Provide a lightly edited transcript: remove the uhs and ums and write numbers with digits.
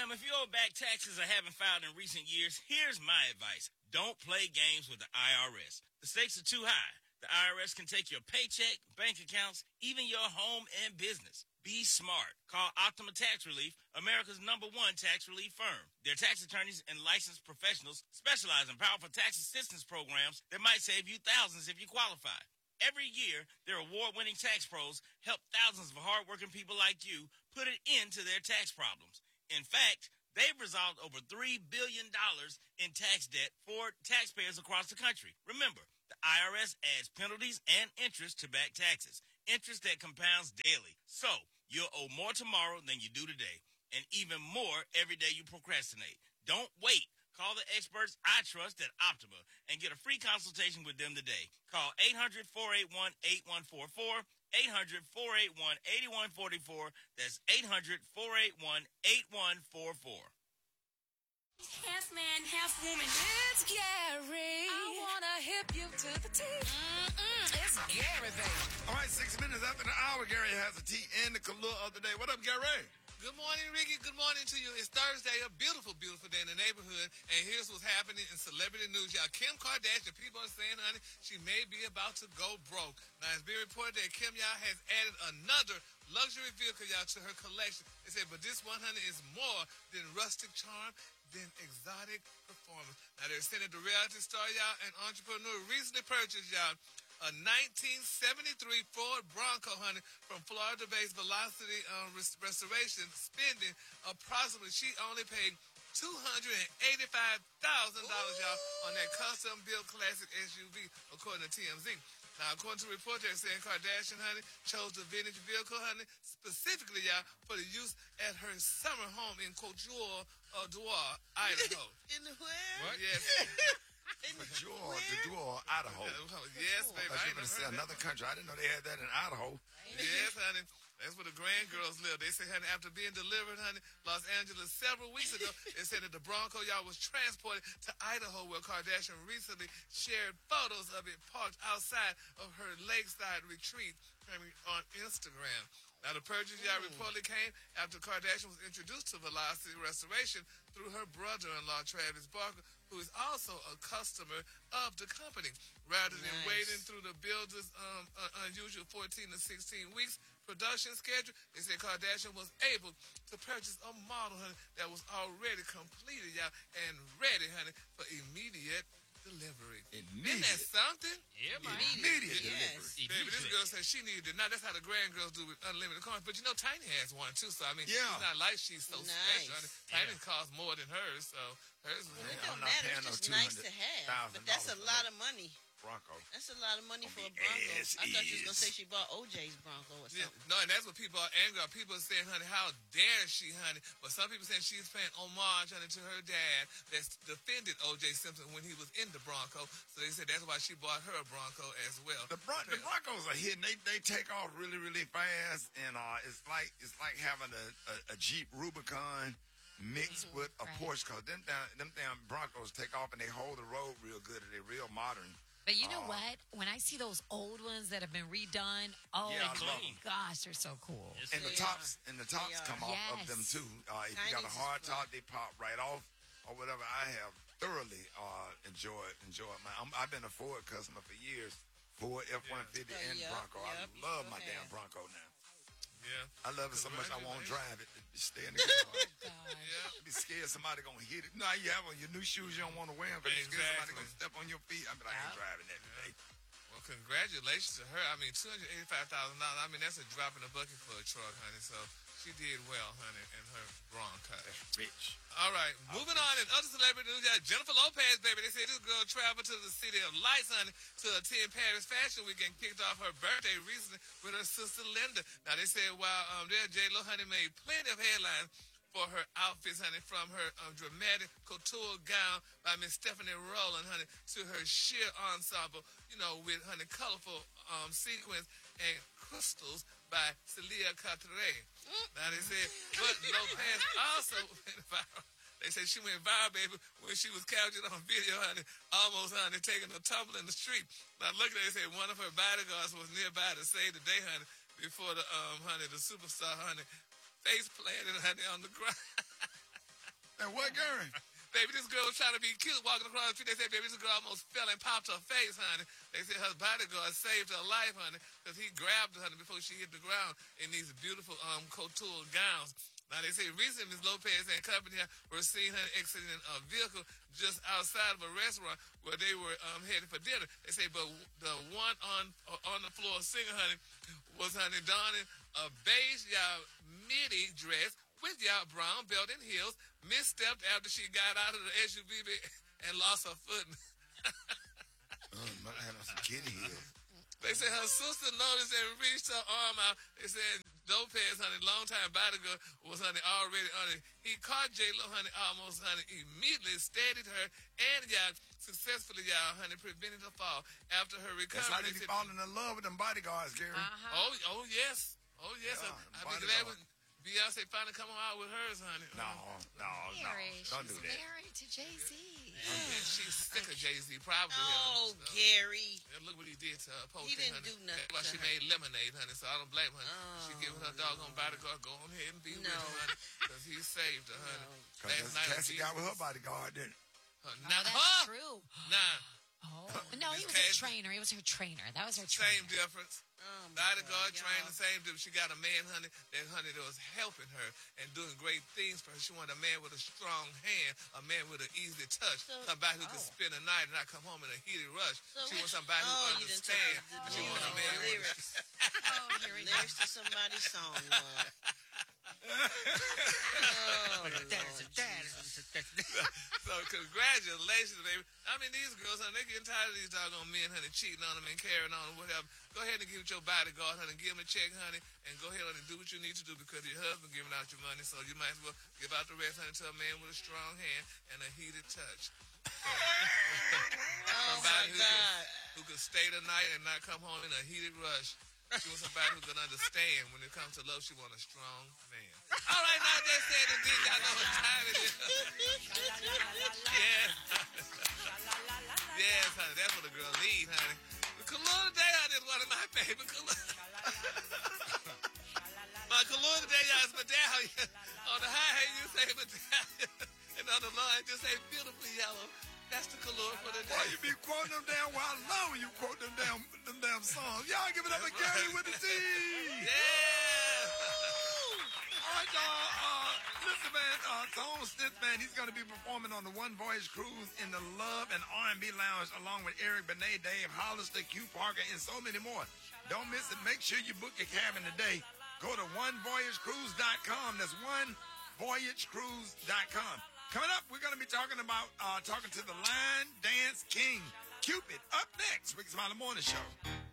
Ma'am, if you owe back taxes or haven't filed in recent years, here's my advice. Don't play games with the IRS. The stakes are too high. The IRS can take your paycheck, bank accounts, even your home and business. Be smart. Call Optima Tax Relief, America's #1 tax relief firm. Their tax attorneys and licensed professionals specialize in powerful tax assistance programs that might save you thousands if you qualify. Every year, their award-winning tax pros help thousands of hardworking people like you put an end to their tax problems. In fact, they've resolved over $3 billion in tax debt for taxpayers across the country. Remember, the IRS adds penalties and interest to back taxes, interest that compounds daily. So, you'll owe more tomorrow than you do today, and even more every day you procrastinate. Don't wait. Call the experts I trust at Optima and get a free consultation with them today. Call 800-481-8144, 800-481-8144. That's 800-481-8144. Half man, half woman. It's Gary. I wanna hip you to the T. It's Gary, baby. All right, 6 minutes after the hour, Gary has the tea and the color of the day. What up, Gary? Good morning, Ricky. Good morning to you. It's Thursday, a beautiful, beautiful day in the neighborhood. And here's what's happening in celebrity news. Y'all, Kim Kardashian, people are saying, honey, she may be about to go broke. Now, it's been reported that Kim, y'all, has added another luxury vehicle, y'all, to her collection. They say, but this one, honey, is more than rustic charm, than exotic performance. Now, they're saying that the reality star, y'all, and entrepreneur recently purchased, y'all, a 1973 Ford Bronco, honey, from Florida-based Velocity Restoration, spending approximately, she only paid $285,000, y'all, on that custom-built classic SUV, according to TMZ. Now, according to reports, they're saying Kardashian, honey, chose the vintage vehicle, honey, specifically, y'all, for the use at her summer home in Couture d'Ivoire, Idaho. In the where? What? Yes. Couture, Idaho. Yes, baby. I was going to say another country. I didn't know they had that in Idaho. Yes, honey. That's where the grand girls live. They say, honey, after being delivered, honey, Los Angeles several weeks ago, they said that the Bronco, y'all, was transported to Idaho, where Kardashian recently shared photos of it parked outside of her lakeside retreat on Instagram. Now, the purchase, y'all, reportedly came after Kardashian was introduced to Velocity Restoration through her brother-in-law, Travis Barker, who is also a customer of the company. Rather than waiting through the builder's unusual 14 to 16 weeks production schedule, they said Kardashian was able to purchase a model, honey, that was already completed, y'all, and ready, honey, for immediate delivery. Isn't that something? Yeah, man. Immediate delivery. Baby, this girl said she needed it. Now, that's how the grand girls do with unlimited cars. But, you know, Tiny has one, too. So, I mean, it's not like she's so special. I mean, Tiny costs more than hers, so hers was... It don't matter. It's just nice to have. But that's a lot of money. Bronco. That's a lot of money for a Bronco. I thought you was going to say she bought OJ's Bronco or something. Yeah, no, and that's what people are angry at. People are saying, honey, how dare she, honey? But some people saying she's paying homage, honey, to her dad that defended O.J. Simpson when he was in the Bronco. So they said that's why she bought her a Bronco as well. The Broncos are hitting. They take off really, really fast, and it's like having a Jeep Rubicon mixed with a Porsche car. Them damn Broncos take off and they hold the road real good, and they're real modern. But you know what? When I see those old ones that have been redone, my gosh, they're so cool. Yes, and the tops come off of them too. If you got a hard top, they pop right off or whatever. I have thoroughly enjoyed mine. I've been a Ford customer for years. Ford F-150 and Bronco. I love my damn Bronco now. Yeah. I love it so much I won't drive it. Just stay in the car. Yeah. Be scared somebody gonna hit it. No, you have on your new shoes, you don't want to wear them, but you're scared somebody gonna step on your feet. I ain't driving that today. Well, congratulations to her. I mean, $285,000. I mean, that's a drop in the bucket for a truck, honey. So she did well, honey, in her Bronco. That's rich. All right, moving on. In other celebrity news, Jennifer Lopez, baby. They say this girl traveled to the city of lights, honey, to attend Paris Fashion Week and kicked off her birthday recently with her sister Linda. Now, they said while there, J-Lo, honey, made plenty of headlines for her outfits, honey, from her dramatic couture gown by Miss Stephanie Rowland, honey, to her sheer ensemble, you know, with, honey, colorful sequins and crystals by Celia Cartier. Now, they said, but Lopez also went viral. They said she went viral, baby, when she was captured on video, honey, almost, honey, taking a tumble in the street. Now, look at that. They said one of her bodyguards was nearby to save the day, honey, before the, honey, the superstar, honey, face planted, honey, on the ground. And what, Gary? Baby, this girl was trying to be cute walking across the street. They said, baby, this girl almost fell and popped her face, honey. They said her bodyguard saved her life, honey, because he grabbed her, honey, before she hit the ground in these beautiful couture gowns. Now, they say recently Ms. Lopez and company were seen her exiting a vehicle just outside of a restaurant where they were headed for dinner. They say, but the one on the floor singer, honey, was, honey, donning a beige midi dress with brown belt and heels, misstepped after she got out of the SUV and lost her footing. Might have some kitty heels. They said her sister noticed and reached her arm out. They said Lopez, honey, longtime bodyguard, was, honey, already on it. He caught J-Lo, honey, almost, honey, immediately steadied her and, successfully, honey, prevented her fall. After her recovery. That's how they be falling in love with them bodyguards, Gary. Oh, yes. Oh, yes. Yeah, I'd be glad when Beyonce finally come out with hers, honey. No. Don't do She's that. married to Jay-Z. Yeah, she's sick of Jay-Z, probably. Oh, Gary. And look what he did to her post. He didn't honey. do nothing That's why to she her. made lemonade, honey, so I don't blame her. She giving her doggone bodyguard, go on ahead and be with him, honey, because he saved her, honey. Because Cassie got with her bodyguard, didn't it? That's true. Nah. Oh. No, he was a trainer. He was her trainer. That was her trainer. Same difference. Bodyguard trainer, same difference. She got a man, honey, that was helping her and doing great things for her. She wanted a man with a strong hand, a man with an easy touch, somebody who could spend a night and not come home in a heated rush. She wants somebody who understands. She wants a man with lyrics. Lyrics to somebody's song, Lord. So congratulations, baby. I mean, these girls, honey, they getting tired of these doggone men, honey, cheating on them and carrying on them, whatever. Go ahead and give it your bodyguard, honey. Give him a check, honey, and go ahead and do what you need to do because your husband giving out your money, so you might as well give out the rest, honey, to a man with a strong hand and a heated touch. Somebody who could stay the night and not come home in a heated rush. She wants somebody who can understand when it comes to love. She wants a strong man. All right, now they said it did. Y'all know what time it is. Yes. Yes, honey. That's what a girl needs, honey. The Kahlua today, honey, is one of my favorite Kahlua. My Kahlua today, y'all, is medallion. On the high hand, you say medallion. And on the low hand, just say beautiful yellow. That's the Kahlua for the day. Boy, you be quoting them damn well. I love when you quote them damn songs. Y'all give it up to Gary with the T. Yeah. All right, y'all. Listen, man. Tone Smith, man, he's going to be performing on the One Voyage Cruise in the Love and R&B Lounge along with Eric Benet, Dave Hollister, Q Parker, and so many more. Don't miss it. Make sure you book your cabin today. Go to onevoyagecruise.com. That's onevoyagecruise.com. Coming up, we're going to be talking to the line dance king, Cupid. Up next, Ricky Smiley Morning Show.